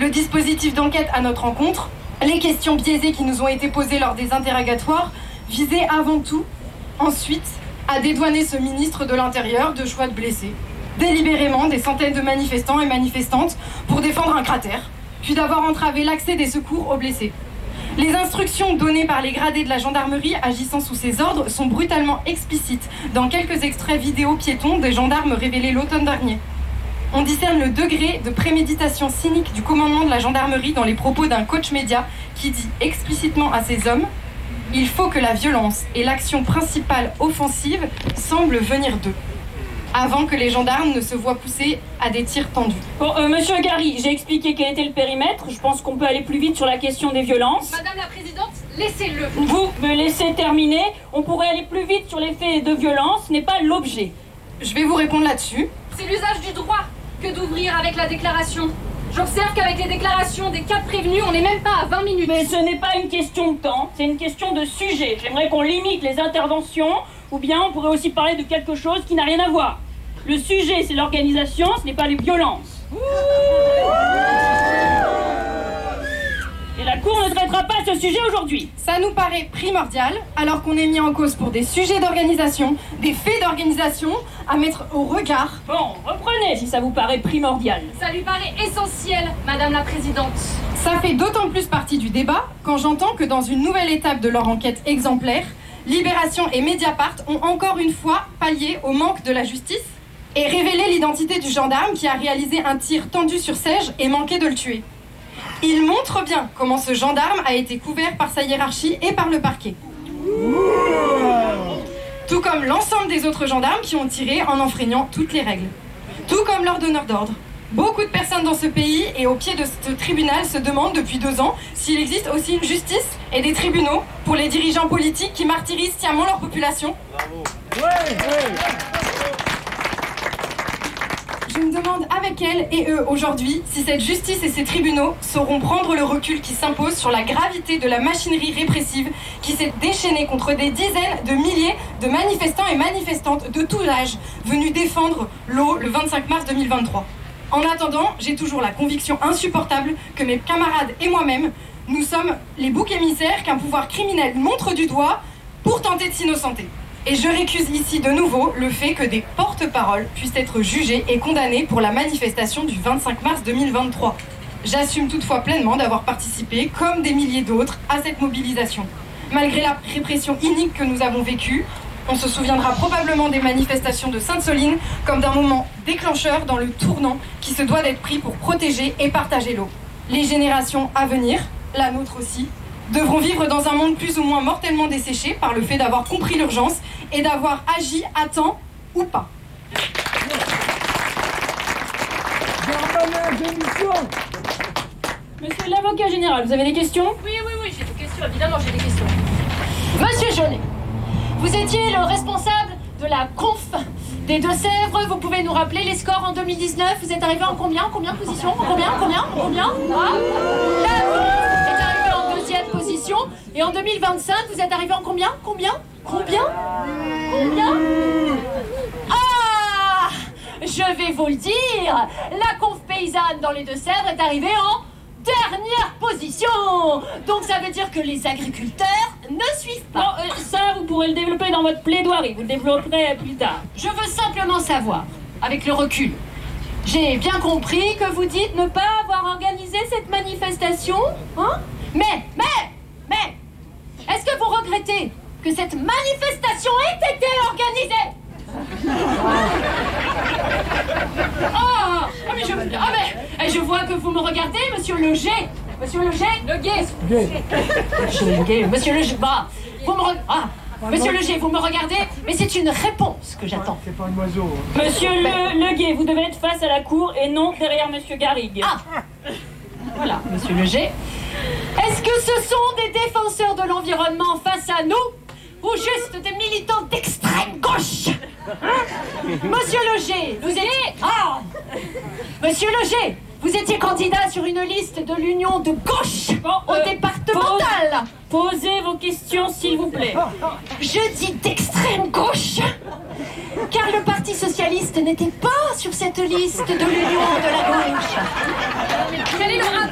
le dispositif d'enquête à notre encontre, les questions biaisées qui nous ont été posées lors des interrogatoires, visaient avant tout, ensuite, à dédouaner ce ministre de l'Intérieur de choix de blesser délibérément des centaines de manifestants et manifestantes pour défendre un cratère, puis d'avoir entravé l'accès des secours aux blessés. Les instructions données par les gradés de la gendarmerie agissant sous ses ordres sont brutalement explicites dans quelques extraits vidéo piétons des gendarmes révélés l'automne dernier. On discerne le degré de préméditation cynique du commandement de la gendarmerie dans les propos d'un coach média qui dit explicitement à ces hommes « Il faut que la violence et l'action principale offensive semblent venir d'eux ». Avant que les gendarmes ne se voient pousser à des tirs tendus. Bon, monsieur Gary, j'ai expliqué quel était le périmètre. Je pense qu'on peut aller plus vite sur la question des violences. Madame la Présidente, laissez-le. Vous me laissez terminer. On pourrait aller plus vite sur les faits de violence, ce n'est pas l'objet. Je vais vous répondre là-dessus. C'est l'usage du droit que d'ouvrir avec la déclaration. J'observe qu'avec les déclarations des 4 prévenus, on n'est même pas à 20 minutes. Mais ce n'est pas une question de temps, c'est une question de sujet. J'aimerais qu'on limite les interventions, ou bien on pourrait aussi parler de quelque chose qui n'a rien à voir. Le sujet, c'est l'organisation, ce n'est pas les violences. Et la Cour ne traitera pas ce sujet aujourd'hui. Ça nous paraît primordial, alors qu'on est mis en cause pour des sujets d'organisation, des faits d'organisation, à mettre au regard. Bon, reprenez si ça vous paraît primordial. Ça lui paraît essentiel, Madame la Présidente. Ça fait d'autant plus partie du débat quand j'entends que dans une nouvelle étape de leur enquête exemplaire, Libération et Mediapart ont encore une fois pallié au manque de la justice et révélé l'identité du gendarme qui a réalisé un tir tendu sur Serge et manqué de le tuer. Il montre bien comment ce gendarme a été couvert par sa hiérarchie et par le parquet. Tout comme l'ensemble des autres gendarmes qui ont tiré en enfreignant toutes les règles. Tout comme leur donneur d'ordre. Beaucoup de personnes dans ce pays et au pied de ce tribunal se demandent depuis 2 ans s'il existe aussi une justice et des tribunaux pour les dirigeants politiques qui martyrisent sciemment leur population. Bravo. Je me demande avec elles et eux aujourd'hui si cette justice et ces tribunaux sauront prendre le recul qui s'impose sur la gravité de la machinerie répressive qui s'est déchaînée contre des dizaines de milliers de manifestants et manifestantes de tout âge venus défendre l'eau le 25 mars 2023. En attendant, j'ai toujours la conviction insupportable que mes camarades et moi-même, nous sommes les boucs émissaires qu'un pouvoir criminel montre du doigt pour tenter de s'innocenter. Et je récuse ici de nouveau le fait que des porte-paroles puissent être jugés et condamnés pour la manifestation du 25 mars 2023. J'assume toutefois pleinement d'avoir participé, comme des milliers d'autres, à cette mobilisation. Malgré la répression inique que nous avons vécue, on se souviendra probablement des manifestations de Sainte-Soline comme d'un moment déclencheur dans le tournant qui se doit d'être pris pour protéger et partager l'eau. Les générations à venir, la nôtre aussi, devront vivre dans un monde plus ou moins mortellement desséché par le fait d'avoir compris l'urgence et d'avoir agi à temps ou pas. Monsieur l'avocat général, vous avez des questions? Oui, j'ai des questions, évidemment j'ai des questions. Monsieur Jaunet, vous étiez le responsable de la conf des Deux-Sèvres. Vous pouvez nous rappeler les scores en 2019? Vous êtes arrivé en combien? Combien de positions? Combien ah. La conf est arrivée en 2e position. Et en 2025, vous êtes arrivé en combien? Combien? Ah! Je vais vous le dire, la conf paysanne dans les Deux-Sèvres est arrivée en dernière position. Donc ça veut dire que les agriculteurs ne suivent pas. Non, ça, vous pourrez le développer dans votre plaidoirie. Vous le développerez plus tard. Je veux simplement savoir, avec le recul, j'ai bien compris que vous dites ne pas avoir organisé cette manifestation, hein? Mais, est-ce que vous regrettez que cette manifestation ait été organisée? Je vois que vous me regardez, monsieur Leger. Monsieur Leger? Monsieur Leger, Monsieur Leger, vous me regardez, mais c'est une réponse que j'attends. C'est pas un oiseau. Monsieur Leguet, vous devez être face à la cour et non derrière monsieur Garrigue. Ah! Voilà, monsieur Leger. Est-ce que ce sont des défenseurs de l'environnement face à nous ou juste des militants d'extrême gauche? Monsieur Leger, vous étiez... Ah! Monsieur Leger, vous étiez candidat sur une liste de l'Union de gauche au départemental. Posez vos questions, s'il vous plaît. Je dis d'extrême gauche, car le Parti Socialiste n'était pas sur cette liste de l'Union de la gauche. Quel est le